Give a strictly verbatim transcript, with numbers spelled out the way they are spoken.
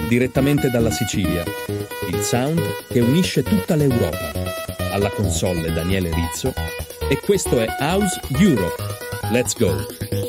direttamente dalla Sicilia, il sound che unisce tutta l'Europa. Alla console Daniele Rizzo, e questo è House Europe. Let's go!